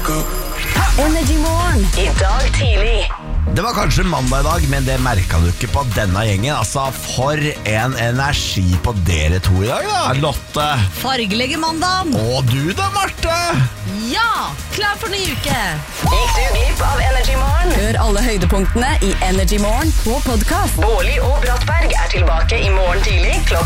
Energy Morgen I dag tidlig. Det var kanskje mandag I dag, men det merket du ikke på denne gjengen. Altså, for en energi på dere to I dag da, Lotte. Fargelegge mandagen. Og du da, Marte. Ja, klar for ny uke. Gikk du glipp av Energy Morgen? Hør alle høydepunktene I Energy Morgen på podcast. Bårli og Brattberg tilbake I morgen tidlig